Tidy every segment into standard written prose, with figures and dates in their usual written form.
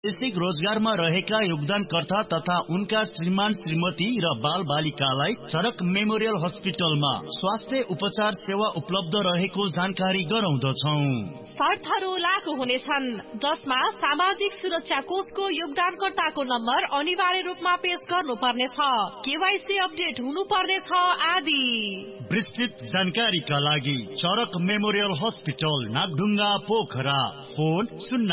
वैदेशिक रोजगारमा रहेका योगदानकर्ता तथा उनका श्रीमान श्रीमती र बाल बालिकालाई चरक मेमोरियल हस्पिटलमा स्वास्थ्य उपचार सेवा उपलब्ध रहेको जानकारी गराउँदछौं। शर्तहरू लागू हुनेछन्, जसमा सामाजिक सुरक्षा कोषको योगदानकर्ताको नम्बर अनिवार्य रूपमा पेश गर्नुपर्नेछ, केवाईसी अपडेट हुनुपर्नेछ आदि। विस्तृत जानकारीका लागि चरक memorial hospital Nagdhunga Pokhara, phone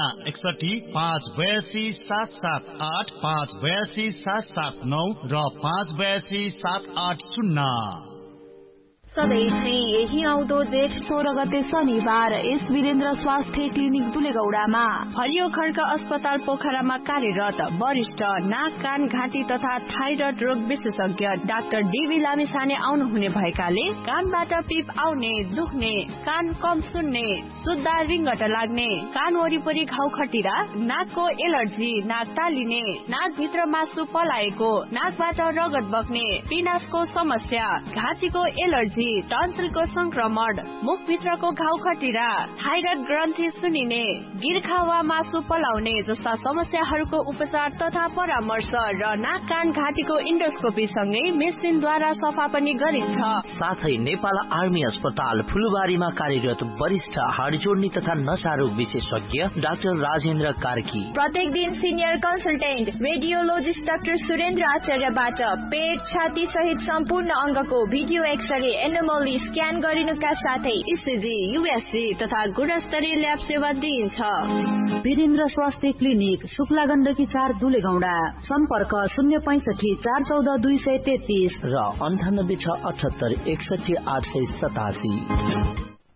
061 582 778 582 779 र 582 780। सधैँ यही आउँदो जेठ 16 गते शनिबार एस वीरेन्द्र स्वास्थ्य क्लिनिक दुलेगौडामा हरियो खड्का अस्पताल पोखरामा कार्यरत वरिष्ठ नाक कान घाँटी तथा थाइरोइड रोग विशेषज्ञ डाक्टर डीबी लामिछाने आउनुहुने भएकाले कानबाट पिप आउने, दुख्ने, कान कम सुन्ने, सुत्दा रिङ्गट लाग्ने, कान वरिपरि घाउ खटिरा, नाकको एलर्जी, नाक तालिने, नाकभित्र मासु पलाएको, नाकबाट रगत बग्ने, पिनासको समस्या, घाँटीको एलर्जी, टन्सिलको संक्रमण, मुखभित्रको घाउ खटिरा, थाइरोइड ग्रन्थि सुनिने, गिर्खा वा मासु पलाउने जस्ता समस्याहरूको उपचार तथा परामर्श र नाक कान घाँटीको इन्डोस्कोपी सँगै मेसिनद्वारा सफा पनि गरिन्छ। साथै नेपाल आर्मी अस्पताल फुलबारीमा कार्यरत वरिष्ठ हाडजोड्नी तथा नशा रोग विशेषज्ञ डाक्टर राजेन्द्र कार्की, प्रत्येक दिन senior consultant radiologist doctor Surendra आचार्यबाट पेट, छाती सहित सम्पूर्ण अङ्गको भिडियो एक्सरे, एनोमली स्क्यान गरिनुका साथै इसिजी, युएसजी तथा गुणस्तरीय ल्याब सेवा दिइन्छ। वीरेन्द्र स्वास्थ्य क्लिनिक, शुक्ला गण्डकी 4 दुलेगौडा, सम्पर्क 065 414 233 र 98 6 78 61 887।